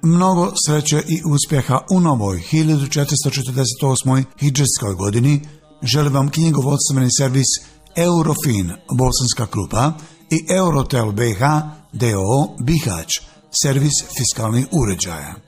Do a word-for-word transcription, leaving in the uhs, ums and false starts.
mnogo sreće i uspjeha u novoj hiljadu četiristo četrdeset osmoj hidžetskoj godini želi vam knjigovodstveni servis Eurofin Bosanska Krupa i Eurotel B H D O O Bihać, servis fiskalnih uređaja.